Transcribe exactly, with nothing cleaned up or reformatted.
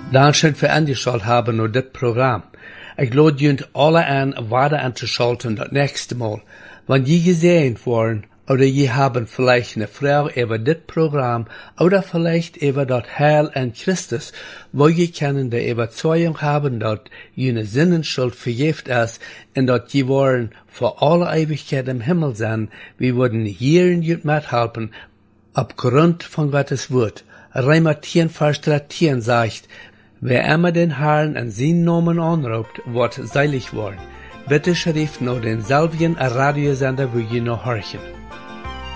Dankeschön für angeschaut haben nur das Programm. Ich lade junt alle an, weiter anzuschalten das nächste Mal. Wenn je gesehen worden, oder je haben vielleicht eine Frau über das Programm, oder vielleicht über das Heil an Christus, wo je können der Überzeugung haben, dass jene Sinnenschuld vergift ist, und dass je wollen für alle Ewigkeit im Himmel sein, wir würden hier in jut mithelfen, aufgrund von Gottes Wort. Römer zehn, Vers dreizehn sagt, wer immer den Herrn an seinen Namen anruft, wird seilig worden. Bitte schrift nur denselben Radiosender, wo je noch horchen.